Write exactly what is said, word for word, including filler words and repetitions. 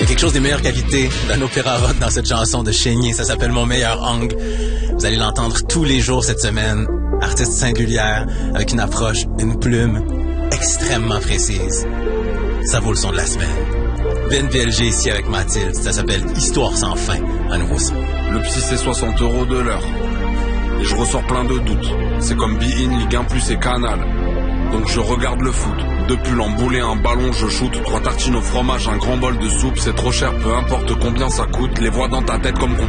y a quelque chose des meilleures qualités d'un opéra rock dans cette chanson de Chénier. Ça s'appelle Mon meilleur angle. Vous allez l'entendre tous les jours cette semaine. Artiste singulière, avec une approche, une plume extrêmement précise. Ça vaut le son de la semaine. Vin V L G ici avec Mathilde. Ça s'appelle Histoire sans fin, un nouveau son. Le psy c'est soixante euros de l'heure. Et je ressors plein de doutes. C'est comme Be-In, Ligue un plus et Canal. Donc je regarde le foot. Deux pulls emboulés, un ballon, je shoot. Trois tartines au fromage, un grand bol de soupe. C'est trop cher, peu importe combien ça coûte. Les voix dans ta tête comme